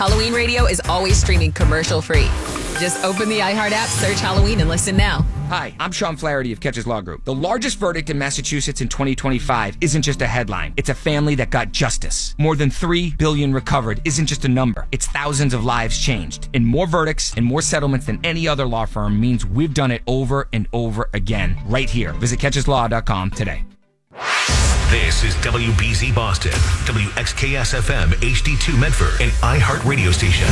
Halloween Radio is always streaming commercial-free. Just open the iHeart app, search Halloween, and listen now. Hi, I'm Sean Flaherty of Catches Law Group. The largest verdict in Massachusetts in 2025 isn't just a headline. It's a family that got justice. More than $3 billion recovered isn't just a number. It's thousands of lives changed. And more verdicts and more settlements than any other law firm means we've done it over and over again, right here. Visit CatchesLaw.com today. This is WBZ Boston, WXKS-FM HD2 Medford, and iHeart Radio Station.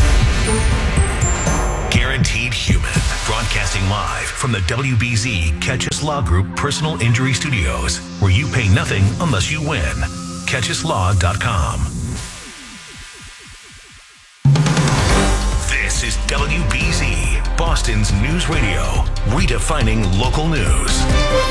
Guaranteed Human, broadcasting live from the WBZ Catches Law Group Personal Injury Studios, where you pay nothing unless you win. CatchesLaw.com. This is WBZ, Boston's news radio, redefining local news.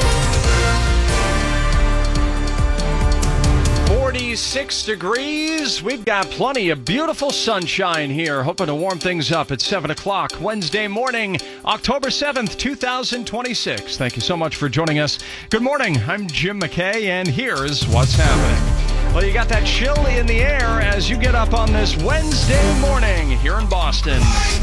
46 degrees. We've got plenty of beautiful sunshine here. Hoping to warm things up at 7 o'clock Wednesday morning, October 7th, 2026. Thank you so much for joining us. Good morning. I'm Jim McKay, and here's what's happening. Well, you got that chill in the air as you get up on this Wednesday morning here in Boston.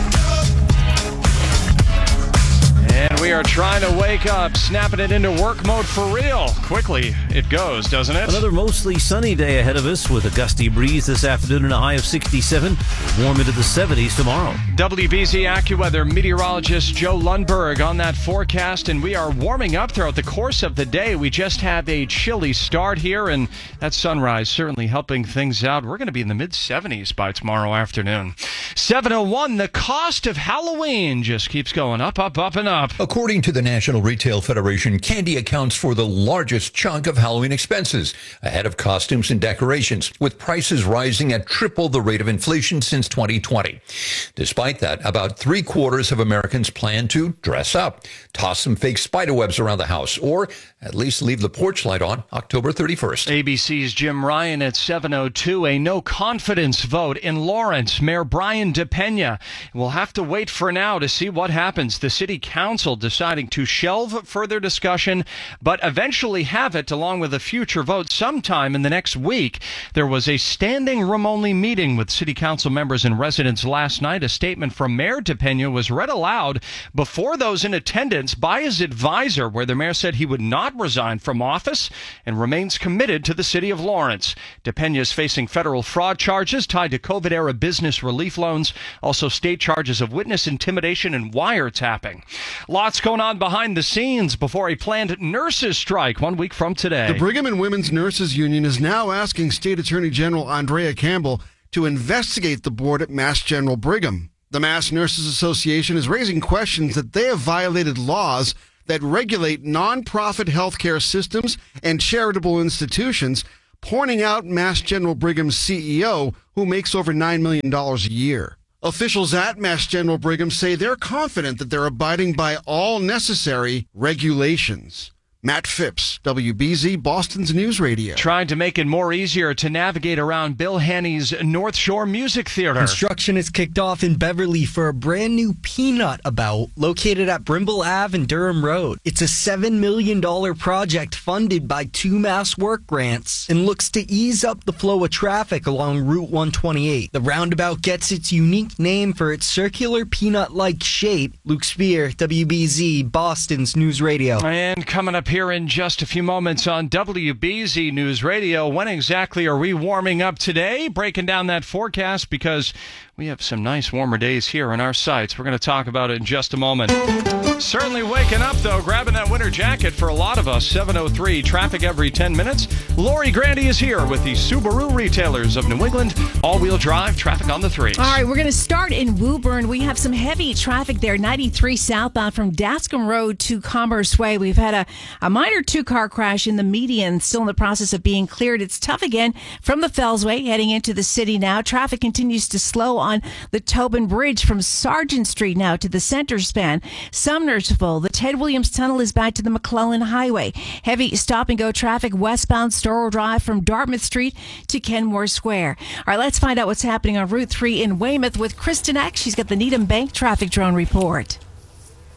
And we are trying to wake up, snapping it into work mode for real. Quickly it goes, doesn't it? Another mostly sunny day ahead of us with a gusty breeze this afternoon and a high of 67. Warm into the 70s tomorrow. WBZ AccuWeather meteorologist Joe Lundberg on that forecast, and we are warming up throughout the course of the day. We just had a chilly start here, and that sunrise certainly helping things out. We're going to be in the mid-70s by tomorrow afternoon. 7:01, the cost of Halloween just keeps going up, up, up, and up. According to the National Retail Federation, candy accounts for the largest chunk of Halloween expenses, ahead of costumes and decorations, with prices rising at triple the rate of inflation since 2020. Despite that, about 3/4 of Americans plan to dress up, toss some fake spiderwebs around the house, or at least leave the porch light on October 31st. ABC's Jim Ryan at 7:02. A no confidence vote in Lawrence. Mayor Brian DePena will have to wait for now to see what happens. The city council deciding to shelve further discussion, but eventually have it along with a future vote sometime in the next week. There was a standing room only meeting with city council members and residents last night. A statement from Mayor DePena was read aloud before those in attendance by his advisor, where the mayor said he would not resign from office and remains committed to the city of Lawrence. DePena is facing federal fraud charges tied to COVID-era business relief loans, also state charges of witness intimidation and wiretapping. Lots going on behind the scenes before a planned nurses' strike 1 week from today. The Brigham and Women's Nurses Union is now asking State Attorney General Andrea Campbell to investigate the board at Mass General Brigham. The Mass Nurses Association is raising questions that they have violated laws that regulate nonprofit healthcare systems and charitable institutions, pointing out Mass General Brigham's CEO, who makes over $9 million a year. Officials at Mass General Brigham say they're confident that they're abiding by all necessary regulations. Matt Phipps, WBZ, Boston's News Radio. Trying to make it more easier to navigate around Bill Haney's North Shore Music Theater. Construction is kicked off in Beverly for a brand new peanut about located at Brimble Ave and Durham Road. It's a $7 million project funded by 2 Mass Work grants and looks to ease up the flow of traffic along Route 128. The roundabout gets its unique name for its circular peanut-like shape. Luke Spear, WBZ, Boston's News Radio. And coming up here in just a few moments on WBZ News Radio. When exactly are we warming up today? Breaking down that forecast because we have some nice warmer days here in our sights. We're going to talk about it in just a moment. Certainly waking up, though, grabbing that winter jacket for a lot of us. 7:03, traffic every 10 minutes. Lori Grandy is here with the Subaru retailers of New England. All-wheel drive, traffic on the 3s. All right, we're going to start in Woburn. We have some heavy traffic there, 93 southbound from Dascom Road to Commerce Way. We've had a minor 2-car crash in the median, still in the process of being cleared. It's tough again from the Fellsway heading into the city now. Traffic continues to slow on the Tobin Bridge from Sargent Street now to the center span. Sumner's full. The Ted Williams Tunnel is back to the McClellan Highway. Heavy stop-and-go traffic westbound Storrow Drive from Dartmouth Street to Kenmore Square. All right, let's find out what's happening on Route 3 in Weymouth with Kristen Eck. She's got the Needham Bank traffic drone report.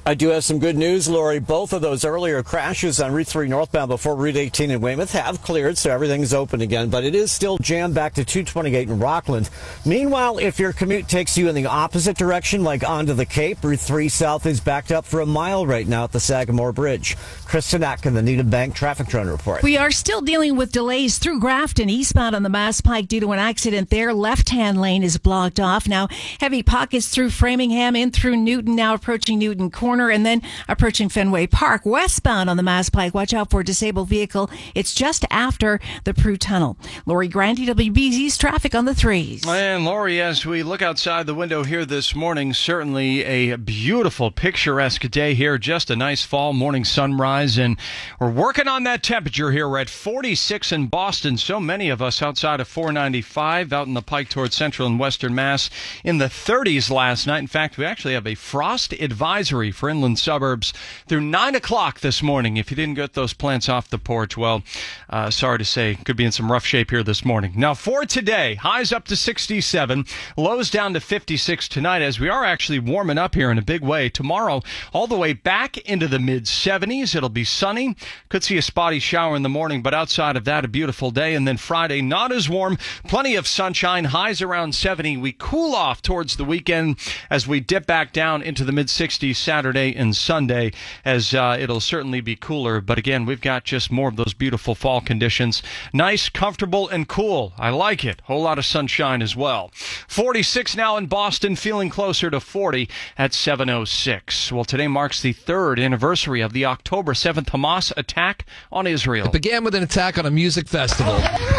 I do have some good news, Lori. Both of those earlier crashes on Route 3 northbound before Route 18 in Weymouth have cleared, so everything's open again. But it is still jammed back to 228 in Rockland. Meanwhile, if your commute takes you in the opposite direction, like onto the Cape, Route 3 south is backed up for a mile right now at the Sagamore Bridge. Kristen Atkin, the Needham Bank Traffic Drone Report. We are still dealing with delays through Grafton eastbound on the Mass Pike due to an accident there. Left-hand lane is blocked off. Now, heavy pockets through Framingham, in through Newton, now approaching Newton Corner, and then approaching Fenway Park. Westbound on the Mass Pike, watch out for a disabled vehicle. It's just after the Prue Tunnel. Lori Grandi, WBZ's traffic on the 3s. And Lori, as we look outside the window here this morning, certainly a beautiful, picturesque day here. Just a nice fall morning sunrise. And we're working on that temperature here. We're at 46 in Boston. So many of us outside of 495 out in the Pike towards central and western Mass in the 30s last night. In fact, we actually have a frost advisory for inland suburbs through 9 o'clock this morning. If you didn't get those plants off the porch, well, sorry to say, could be in some rough shape here this morning. Now, for today, highs up to 67, lows down to 56 tonight, as we are actually warming up here in a big way. Tomorrow, all the way back into the mid-70s. It'll be sunny. Could see a spotty shower in the morning, but outside of that, a beautiful day. And then Friday, not as warm. Plenty of sunshine. Highs around 70. We cool off towards the weekend as we dip back down into the mid-60s Saturday and Sunday, as it'll certainly be cooler. But again, we've got just more of those beautiful fall conditions. Nice, comfortable, and cool. I like it. Whole lot of sunshine as well. 46 now in Boston, feeling closer to 40 at 7:06. Well, today marks the 3rd anniversary of the October 7th Hamas attack on Israel. It began with an attack on a music festival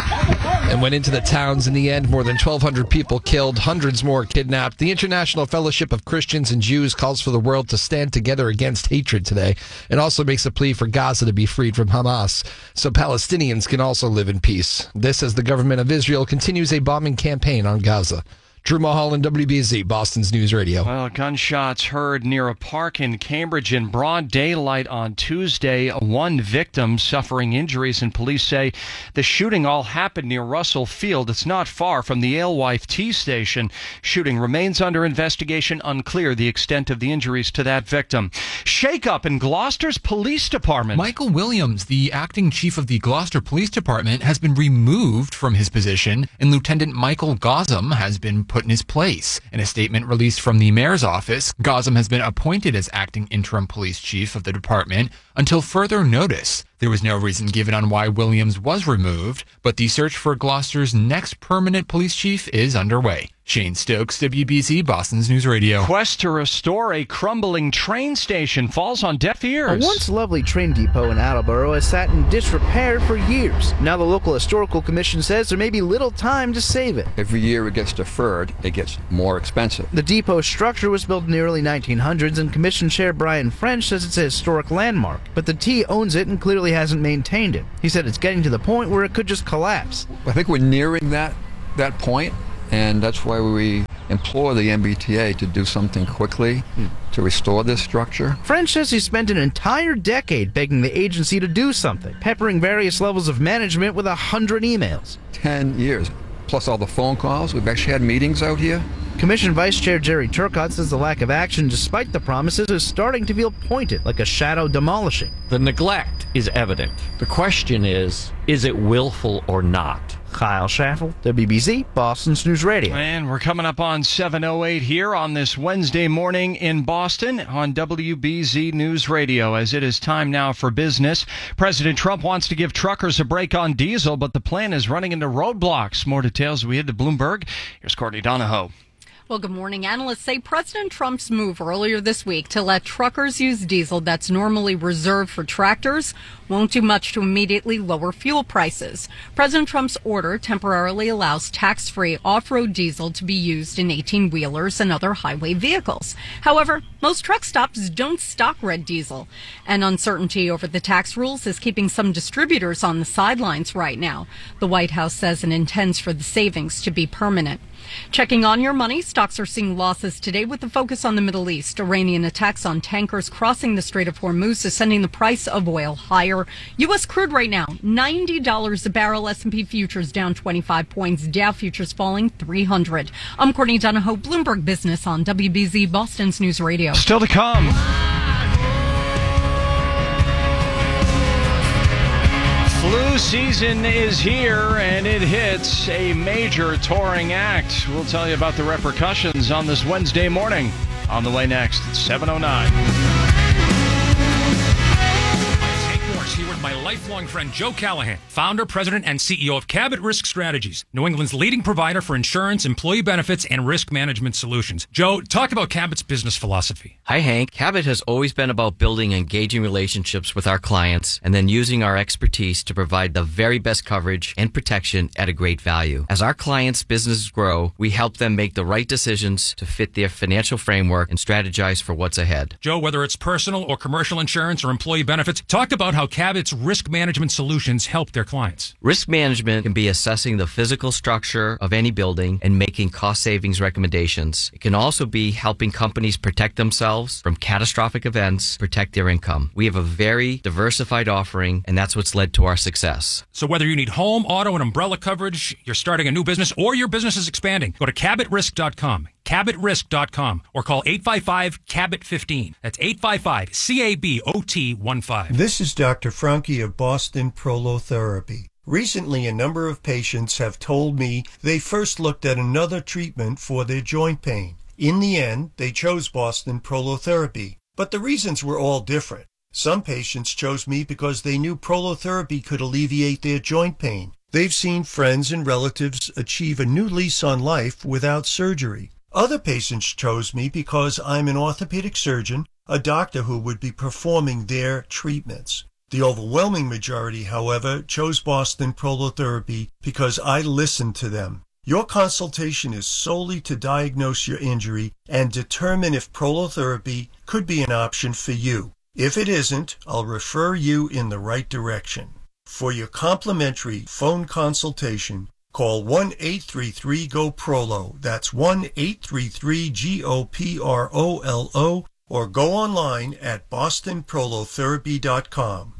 and went into the towns. In the end, more than 1,200 people killed, hundreds more kidnapped. The International Fellowship of Christians and Jews calls for the world to stand together against hatred today, and also makes a plea for Gaza to be freed from Hamas so Palestinians can also live in peace. This as the government of Israel continues a bombing campaign on Gaza. Drew Mulholland, WBZ, Boston's News Radio. Well, gunshots heard near a park in Cambridge in broad daylight on Tuesday. One victim suffering injuries, and police say the shooting all happened near Russell Field. It's not far from the Alewife Tea Station. Shooting remains under investigation. Unclear the extent of the injuries to that victim. Shake-up in Gloucester's police department. Michael Williams, the acting chief of the Gloucester Police Department, has been removed from his position, and Lieutenant Michael Gotham has been put in his place. In a statement released from the mayor's office, Gotham has been appointed as acting interim police chief of the department until further notice. There was no reason given on why Williams was removed, but the search for Gloucester's next permanent police chief is underway. Shane Stokes, WBZ, Boston's News Radio. Quest to restore a crumbling train station falls on deaf ears. A once lovely train depot in Attleboro has sat in disrepair for years. Now the local historical commission says there may be little time to save it. Every year it gets deferred, it gets more expensive. The depot structure was built in the early 1900s, and Commission Chair Brian French says it's a historic landmark. But the T owns it and clearly hasn't maintained it. He said it's getting to the point where it could just collapse. I think we're nearing that point. And that's why we implore the MBTA to do something quickly to restore this structure. French says he spent an entire decade begging the agency to do something, peppering various levels of management with 100 emails. 10 years, plus all the phone calls. We've actually had meetings out here. Commission Vice Chair Jerry Turcott says the lack of action, despite the promises, is starting to feel pointed, like a shadow demolishing. The neglect is evident. The question is it willful or not? Kyle Schaffel, WBZ, Boston's News Radio. And we're coming up on 7:08 here on this Wednesday morning in Boston on WBZ News Radio, as it is time now for business. President Trump wants to give truckers a break on diesel, but the plan is running into roadblocks. More details we head to Bloomberg. Here's Courtney Donahoe. Well, good morning. Analysts say President Trump's move earlier this week to let truckers use diesel that's normally reserved for tractors won't do much to immediately lower fuel prices. President Trump's order temporarily allows tax-free off-road diesel to be used in 18-wheelers and other highway vehicles. However, most truck stops don't stock red diesel, and uncertainty over the tax rules is keeping some distributors on the sidelines right now. The White House says it intends for the savings to be permanent. Checking on your money, stocks are seeing losses today with the focus on the Middle East. Iranian attacks on tankers crossing the Strait of Hormuz is sending the price of oil higher. U.S. crude right now, $90 a barrel. S&P futures down 25 points. Dow futures falling 300. I'm Courtney Donahoe, Bloomberg Business on WBZ, Boston's News Radio. Still to come. Flu season is here, and it hits a major touring act. We'll tell you about the repercussions on this Wednesday morning. On the way next at 7:09. Here with my lifelong friend Joe Callahan, founder, president, and CEO of Cabot Risk Strategies, New England's leading provider for insurance, employee benefits, and risk management solutions. Joe, talk about Cabot's business philosophy. Hi, Hank. Cabot has always been about building engaging relationships with our clients and then using our expertise to provide the very best coverage and protection at a great value. As our clients' businesses grow, we help them make the right decisions to fit their financial framework and strategize for what's ahead. Joe, whether it's personal or commercial insurance or employee benefits, talk about how Cabot's risk management solutions help their clients. Risk management can be assessing the physical structure of any building and making cost savings recommendations. It can also be helping companies protect themselves from catastrophic events, protect their income. We have a very diversified offering, and that's what's led to our success. So whether you need home, auto, and umbrella coverage, you're starting a new business, or your business is expanding, go to CabotRisk.com. CabotRisk.com or call 855-CABOT-15. That's 855-CABOT-15. This is Dr. Franke of Boston Prolotherapy. Recently, a number of patients have told me they first looked at another treatment for their joint pain. In the end, they chose Boston Prolotherapy, but the reasons were all different. Some patients chose me because they knew prolotherapy could alleviate their joint pain. They've seen friends and relatives achieve a new lease on life without surgery. Other patients chose me because I'm an orthopedic surgeon, a doctor who would be performing their treatments. The overwhelming majority, however, chose Boston Prolotherapy because I listened to them. Your consultation is solely to diagnose your injury and determine if prolotherapy could be an option for you. If it isn't, I'll refer you in the right direction. For your complimentary phone consultation, call 1-833-GO-PROLO. That's 1-833-GOPROLO, or go online at bostonprolotherapy.com.